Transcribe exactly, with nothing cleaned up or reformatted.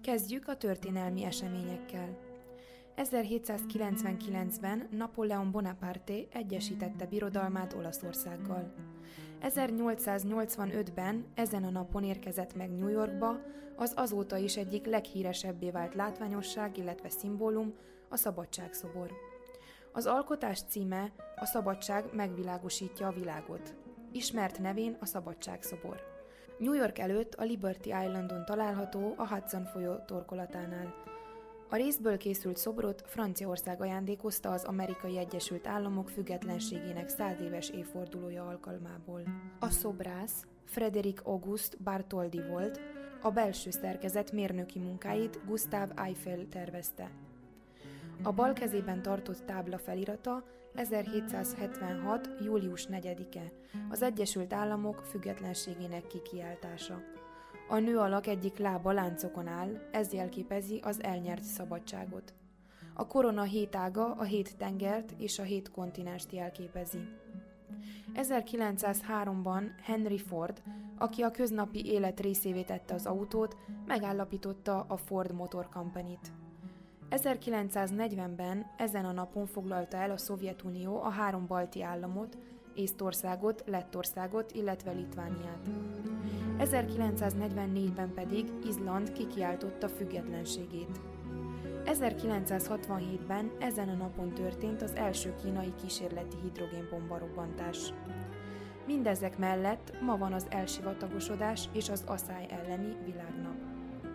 Kezdjük a történelmi eseményekkel. ezerhétszázkilencvenkilencben Napóleon Bonaparte egyesítette birodalmát Olaszországgal. ezernyolcszáznyolcvanötben ezen a napon érkezett meg New Yorkba az azóta is egyik leghíresebbé vált látványosság, illetve szimbólum, a Szabadságszobor. Az alkotás címe A szabadság megvilágosítja a világot. Ismert nevén a Szabadságszobor. New York előtt a Liberty Islandon található a Hudson folyó torkolatánál. A részből készült szobrot Franciaország ajándékozta az Amerikai Egyesült Államok függetlenségének száz éves évfordulója alkalmából. A szobrász Frédéric Auguste Bartholdi volt, a belső szerkezet mérnöki munkáit Gustave Eiffel tervezte. A bal kezében tartott tábla felirata ezerhétszázhetvenhat. július negyedike, az Egyesült Államok függetlenségének kikiáltása. A nő alak egyik lába láncokon áll, ez jelképezi az elnyert szabadságot. A korona hét ága a hét tengert és a hét kontinenst jelképezi. ezerkilencszázháromban Henry Ford, aki a köznapi élet részévé tette az autót, megállapította a Ford Motor Company-t. ezerkilencszáznegyvenben ezen a napon foglalta el a Szovjetunió a három balti államot, Észtországot, Lettországot, illetve Litvániát. ezerkilencszáznegyvennégyben pedig Izland kikiáltotta függetlenségét. ezerkilencszázhatvanhétben ezen a napon történt az első kínai kísérleti hidrogénbomba robbantás. Mindezek mellett ma van az elsivatagosodás és az aszály elleni világ.